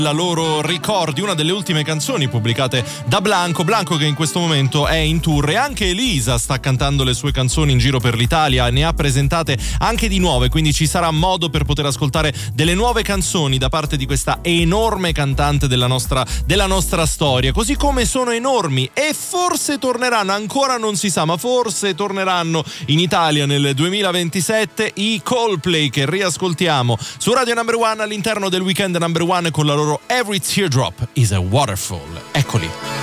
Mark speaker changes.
Speaker 1: la loro Ricordi, una delle ultime canzoni pubblicate da Blanco che in questo momento è in tour, e anche Elisa sta cantando le sue canzoni in giro per l'Italia, ne ha presentate anche di nuove, quindi ci sarà modo per poter ascoltare delle nuove canzoni da parte di questa enorme cantante della nostra storia, così come sono enormi e forse torneranno, ancora non si sa, ma forse torneranno in Italia nel 2027 i Coldplay, che riascoltiamo su Radio Number One all'interno del Weekend Number One con la loro Every Teardrop is a Waterfall. Eccoli.